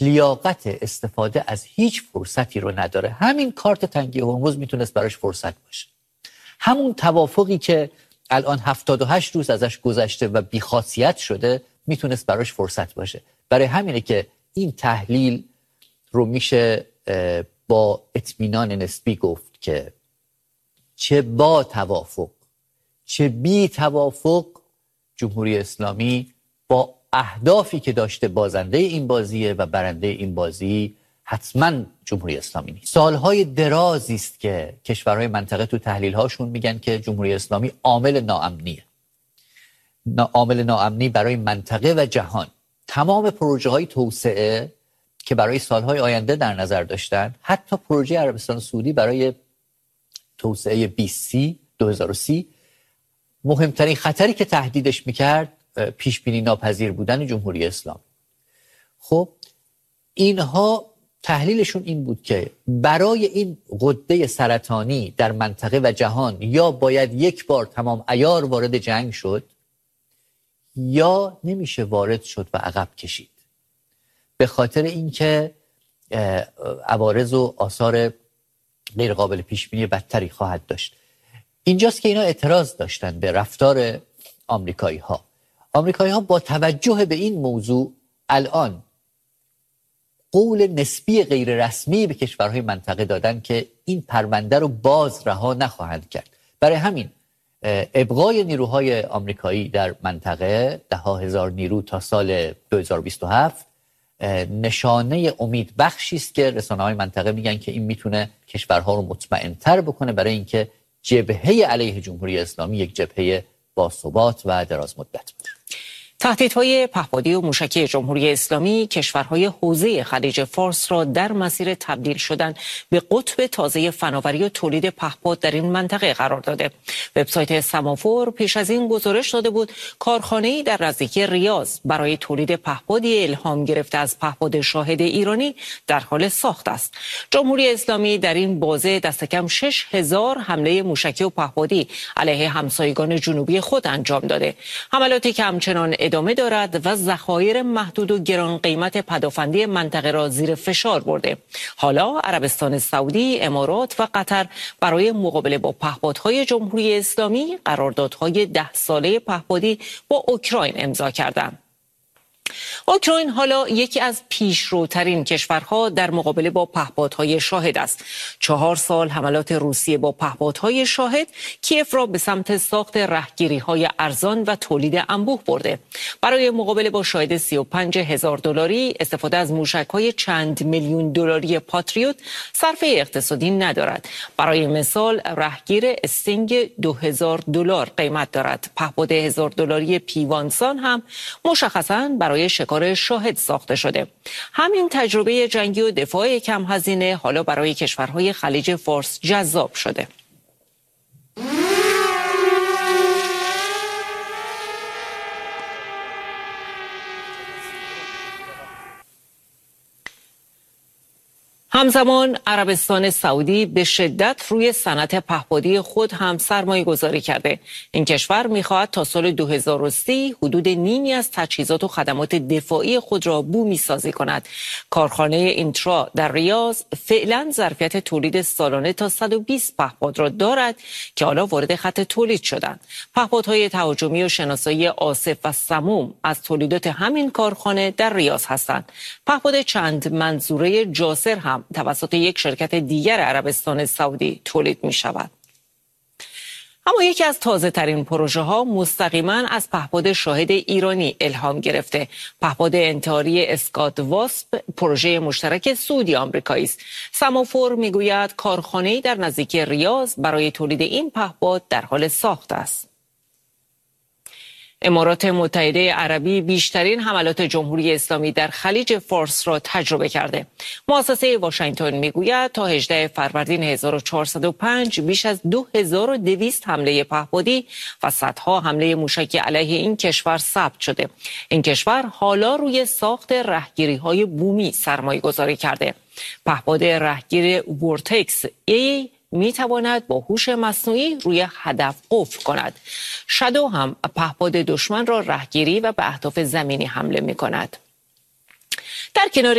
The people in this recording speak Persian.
لیاقت استفاده از هیچ فرصتی رو نداره. همین کارت تنگی هرمز میتونست براش فرصت باشه. همون توافقی که الان 78 روز ازش گذشته و بیخاصیت شده میتونست براش فرصت باشه. برای همینه که این تحلیل رو میشه با اطمینان نسبی گفت که چه با توافق چه بی توافق جمهوری اسلامی با اهدافی که داشته بازنده این بازیه و برنده این بازی حتما جمهوری اسلامی نیست. سالهای درازی است که کشورهای منطقه تو تحلیل‌هاشون میگن که جمهوری اسلامی عامل ناامنیه. عامل ناامنی برای منطقه و جهان. تمام پروژه‌های توسعه که برای سالهای آینده در نظر داشتن، حتی پروژه عربستان سعودی برای توسعه 2030 مهمترین خطری که تهدیدش میکرد پیش بینی ناپذیر بودن جمهوری اسلامی. خب اینها تحلیلشون این بود که برای این غده سرطانی در منطقه و جهان یا باید یک بار تمام عیار وارد جنگ شد یا نمیشه وارد شد و عقب کشید، به خاطر اینکه عوارض و آثار غیر قابل پیش بینی بدتری خواهد داشت. اینجاست که اینا اعتراض داشتن به رفتار آمریکایی‌ها. آمریکایی‌ها با توجه به این موضوع الان قول نسبی غیر رسمی به کشورهای منطقه دادن که این پرونده رو باز رها نخواهند کرد. برای همین ابقای نیروهای آمریکایی در منطقه 10,000 نیرو تا سال 2027 نشانه امید بخشی است که رسانه‌های منطقه میگن که این میتونه کشورها رو مطمئن‌تر بکنه برای اینکه جبهه علیه جمهوری اسلامی یک جبهه باثبات و دراز مدت باشه. تهدیدهای پهپادی و موشکی جمهوری اسلامی کشورهای حوزه خلیج فارس را در مسیر تبدیل شدن به قطب تازه فناوری و تولید پهپاد در این منطقه قرار داده. وبسایت سمافور پیش از این گزارش داده بود کارخانه‌ای در نزدیکی ریاض برای تولید پهپادی الهام گرفته از پهپاد شاهد ایرانی در حال ساخت است. جمهوری اسلامی در این بازه دست کم 6,000 حمله موشکی و پهپادی علیه همسایگان جنوبی خود انجام داده. حملاتی که همچنان ادامه دارد و ذخایر محدود و گران قیمت پدافندی منطقه را زیر فشار برده. حالا عربستان سعودی، امارات و قطر برای مقابله با پهپادهای جمهوری اسلامی قراردادهای 10 ساله پهپادی با اوکراین امضا کردند. اوکراین حالا یکی از پیشروترین کشورها در مقابله با پهپادهای شاهد است. 4 سال حملات روسیه با پهپادهای شاهد کیف را به سمت ساخت رهگیری‌های ارزان و تولید انبوه برده. برای مقابله با شاهد $35,000 استفاده از موشک‌های چند میلیون دلاری پاتریوت صرفه اقتصادی ندارد. برای مثال رهگیر استینگ $2,000 قیمت دارد. پهپاد $1,000 پیوانسان هم مشخصاً برای شکار شاهد ساخته شده. همین تجربه جنگی و دفاع کم هزینه حالا برای کشورهای خلیج فارس جذاب شده. همزمان عربستان سعودی به شدت روی صنعت پهپادی خود هم سرمایه گذاری کرده. این کشور میخواهد تا سال 2030 حدود نیمی از تجهیزات و خدمات دفاعی خود را بومی سازی کند. کارخانه اینترا در ریاض فعلا ظرفیت تولید سالانه تا 120 پهپاد را دارد که حالا وارد خط تولید شدند. پهپادهای تهاجمی و شناسایی آسف و سموم از تولیدات همین کارخانه در ریاض هستند. پهپاد چند منظوره جاسر هم توسط یک شرکت دیگر عربستان سعودی تولید می شود. اما یکی از تازه ترین پروژه ها مستقیما از پهپاد شاهد ایرانی الهام گرفته. پهپاد انتحاری اسکات واسپ پروژه مشترک سعودی آمریکایی است. سمافور میگوید کارخانه‌ای در نزدیکی ریاض برای تولید این پهپاد در حال ساخت است. امارات متحده عربی بیشترین حملات جمهوری اسلامی در خلیج فارس را تجربه کرده. مؤسسه واشنگتن میگوید تا 18 فروردین 1405 بیش از 2200 حمله پهپادی و صدها حمله موشکی علیه این کشور ثبت شده. این کشور حالا روی ساخت رهگیری‌های بومی سرمایه گذاری کرده. پهپاد رهگیر ورتکس ای می تواند با هوش مصنوعی روی هدف قفل کند. شادو هم پهپاد دشمن را رهگیری و به اهداف زمینی حمله می کند. در کنار